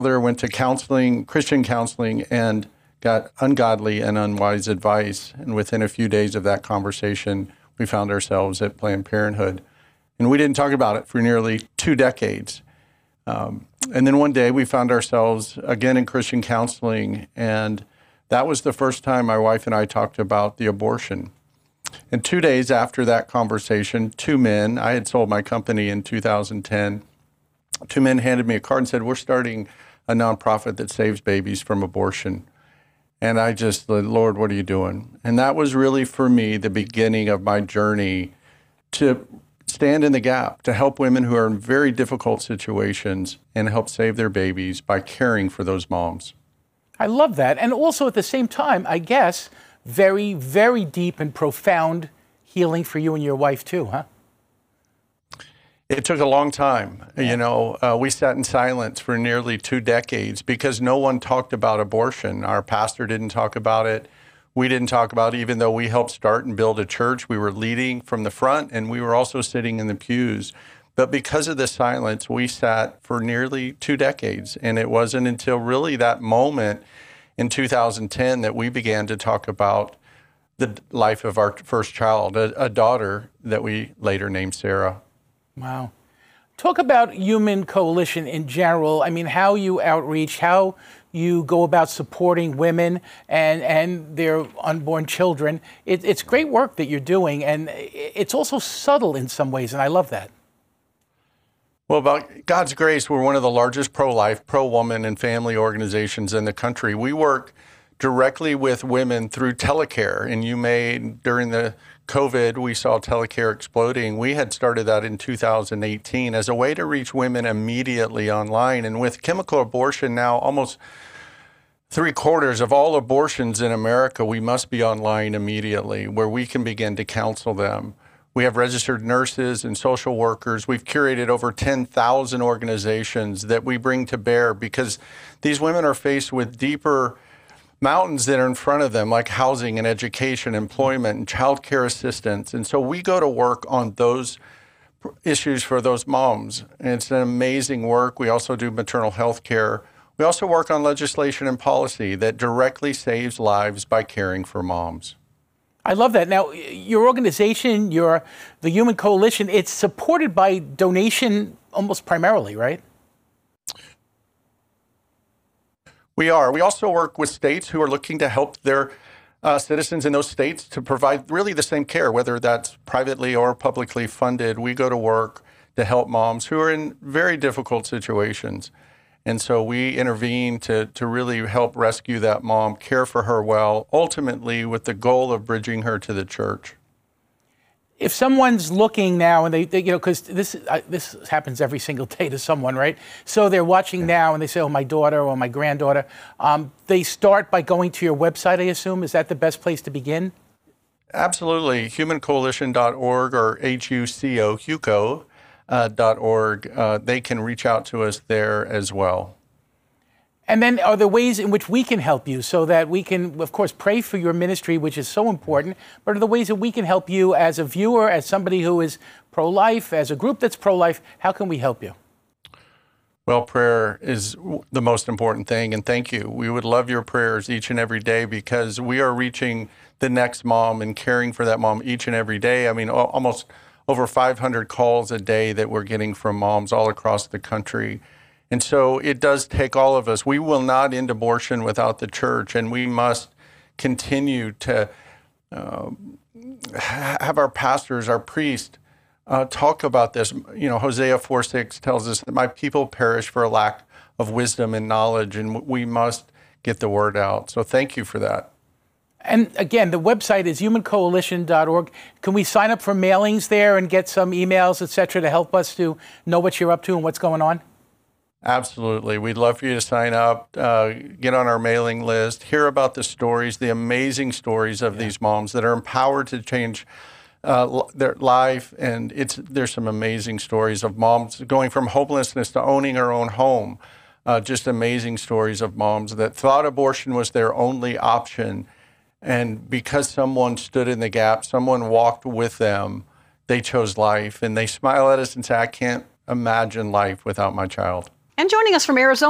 went to counseling, Christian counseling, and got ungodly and unwise advice. And within a few days of that conversation, we found ourselves at Planned Parenthood. And we didn't talk about it for nearly 2 decades. And then one day we found ourselves again in Christian counseling, and that was the first time my wife and I talked about the abortion. And 2 days after that conversation, 2 men, I had sold my company in 2010, 2 men handed me a card and said, "We're starting a nonprofit that saves babies from abortion." And I just said, "Lord, what are you doing?" And that was really for me the beginning of my journey to stand in the gap, to help women who are in very difficult situations and help save their babies by caring for those moms. I love that. And also at the same time, I guess, very, very deep and profound healing for you and your wife too, huh? It took a long time. We sat in silence for nearly 2 decades because no one talked about abortion. Our pastor didn't talk about it. We didn't talk about it, even though we helped start and build a church. We were leading from the front, and we were also sitting in the pews. But because of the silence, we sat for nearly 2 decades. And it wasn't until really that moment in 2010 that we began to talk about the life of our first child, a daughter that we later named Sarah. Wow. Talk about Human Coalition in general. I mean, how you outreach, how you go about supporting women and their unborn children. It's great work that you're doing, and it's also subtle in some ways, and I love that. Well, by God's grace, we're one of the largest pro-life, pro-woman, and family organizations in the country. We work directly with women through telecare, and during the COVID, we saw telecare exploding. We had started that in 2018 as a way to reach women immediately online. And with chemical abortion now, almost 3/4 of all abortions in America, we must be online immediately, where we can begin to counsel them. We have registered nurses and social workers. We've curated over 10,000 organizations that we bring to bear because these women are faced with deeper mountains that are in front of them, like housing and education, employment, and child care assistance. And so we go to work on those issues for those moms. And it's an amazing work. We also do maternal health care. We also work on legislation and policy that directly saves lives by caring for moms. I love that. Now, your organization, the Human Coalition, it's supported by donation almost primarily, right? We are. We also work with states who are looking to help their citizens in those states to provide really the same care, whether that's privately or publicly funded. We go to work to help moms who are in very difficult situations. And so we intervene to really help rescue that mom, care for her well, ultimately with the goal of bridging her to the church. If someone's looking now and they because this happens every single day to someone, right? So they're watching now and they say, "Oh, my daughter or my granddaughter." They start by going to your website, I assume. Is that the best place to begin? Absolutely. Humancoalition.org or HUCO.org. They can reach out to us there as well. And then are there ways in which we can help you so that we can, of course, pray for your ministry, which is so important, but are there ways that we can help you as a viewer, as somebody who is pro-life, as a group that's pro-life? How can we help you? Well, prayer is the most important thing, and thank you. We would love your prayers each and every day because we are reaching the next mom and caring for that mom each and every day. I mean, almost over 500 calls a day that we're getting from moms all across the country. And so it does take all of us. We will not end abortion without the church, and we must continue to have our pastors, our priests, talk about this. Hosea 4:6 tells us that my people perish for a lack of wisdom and knowledge, and we must get the word out. So thank you for that. And again, the website is humancoalition.org. Can we sign up for mailings there and get some emails, et cetera, to help us to know what you're up to and what's going on? Absolutely. We'd love for you to sign up, get on our mailing list, hear about the stories, the amazing stories of these moms that are empowered to change their life. And there's some amazing stories of moms going from homelessness to owning her own home. Just amazing stories of moms that thought abortion was their only option. And because someone stood in the gap, someone walked with them, they chose life. And they smile at us and say, "I can't imagine life without my child." And joining us from Arizona,